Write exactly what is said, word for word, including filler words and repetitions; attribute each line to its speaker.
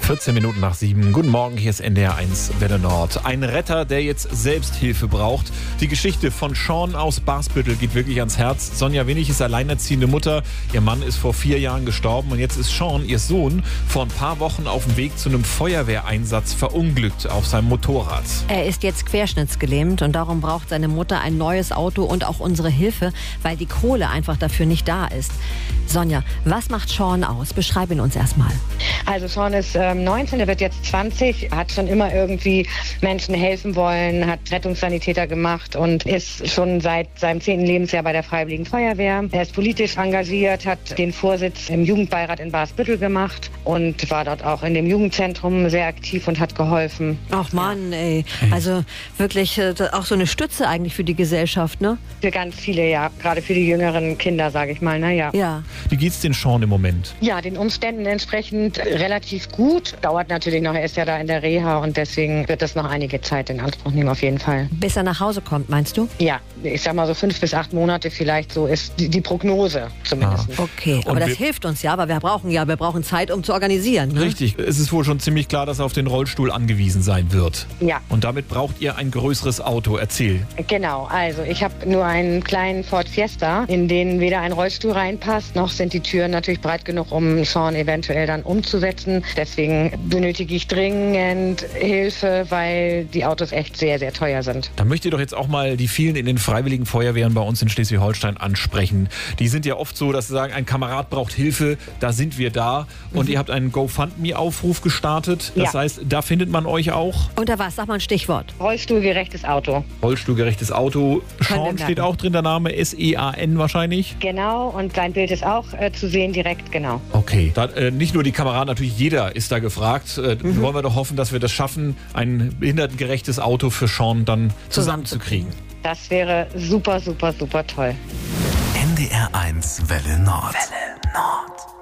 Speaker 1: vierzehn Minuten nach sieben. Guten Morgen, hier ist N D R eins Welle Nord. Ein Retter, der jetzt Selbsthilfe braucht. Die Geschichte von Sean aus Basbüttel geht wirklich ans Herz. Sonja Winnig ist alleinerziehende Mutter. Ihr Mann ist vor vier Jahren gestorben und jetzt ist Sean, ihr Sohn, vor ein paar Wochen auf dem Weg zu einem Feuerwehreinsatz verunglückt auf seinem Motorrad.
Speaker 2: Er ist jetzt querschnittsgelähmt und darum braucht seine Mutter ein neues Auto und auch unsere Hilfe, weil die Kohle einfach dafür nicht da ist. Sonja, was macht Sean aus? Beschreib ihn uns erstmal.
Speaker 3: Also Sean ist ähm, neunzehn, er wird jetzt zwanzig, hat schon immer irgendwie Menschen helfen wollen, hat Rettungssanitäter gemacht und ist schon seit seinem zehnten Lebensjahr bei der Freiwilligen Feuerwehr. Er ist politisch engagiert, hat den Vorsitz im Jugendbeirat in Basbüttel gemacht und war dort auch in dem Jugendzentrum sehr aktiv und hat geholfen.
Speaker 2: Ach Mann, ey. Also wirklich äh, auch so eine Stütze eigentlich für die Gesellschaft, ne?
Speaker 3: Für ganz viele, ja. Gerade für die jüngeren Kinder, sage ich mal, naja.
Speaker 2: Ja.
Speaker 1: Wie geht's den Sean im Moment?
Speaker 3: Ja, den Umständen entsprechend relativ gut. Dauert natürlich noch, er ist ja da in der Reha und deswegen wird das noch einige Zeit in Anspruch nehmen, auf jeden Fall.
Speaker 2: Bis er nach Hause kommt, meinst du?
Speaker 3: Ja, ich sag mal so fünf bis acht Monate vielleicht, so ist die, die Prognose zumindest.
Speaker 2: Ah. Okay, aber
Speaker 1: Und
Speaker 2: das
Speaker 1: wir-
Speaker 2: hilft uns ja, aber wir brauchen ja, wir brauchen Zeit, um zu organisieren. Ne?
Speaker 1: Richtig, es ist wohl schon ziemlich klar, dass er auf den Rollstuhl angewiesen sein wird.
Speaker 3: Ja.
Speaker 1: Und damit braucht ihr ein größeres Auto. Erzähl.
Speaker 3: Genau, also ich habe nur einen kleinen Ford Fiesta, in den weder ein Rollstuhl reinpasst, noch sind die Türen natürlich breit genug, um Sean eventuell dann umzusetzen. Deswegen benötige ich dringend Hilfe, weil die Autos echt sehr, sehr teuer sind.
Speaker 1: Da möchte ich doch jetzt auch mal die vielen in den Freiwilligen Feuerwehren bei uns in Schleswig-Holstein ansprechen. Die sind ja oft so, dass sie sagen, ein Kamerad braucht Hilfe, da sind wir da. Und ihr habt einen GoFundMe-Aufruf gestartet. Das
Speaker 3: Ja.
Speaker 1: heißt, da findet man euch auch.
Speaker 2: Unter was? Sag mal ein Stichwort.
Speaker 3: Rollstuhlgerechtes Auto.
Speaker 1: Rollstuhlgerechtes Auto.
Speaker 2: wir
Speaker 1: Sean
Speaker 2: merken.
Speaker 1: steht auch drin, der Name S E A N wahrscheinlich.
Speaker 3: Genau, und sein Bild ist auch äh, zu sehen direkt, genau.
Speaker 1: Okay. Da, äh, nicht nur die Kameraden, natürlich jeder ist da gefragt. Äh, Wollen wir doch hoffen, dass wir das schaffen, ein behindertengerechtes Auto für Sean dann zusammenzukriegen.
Speaker 3: Das wäre super, super, super toll.
Speaker 4: N D R eins Welle Nord. Welle Nord.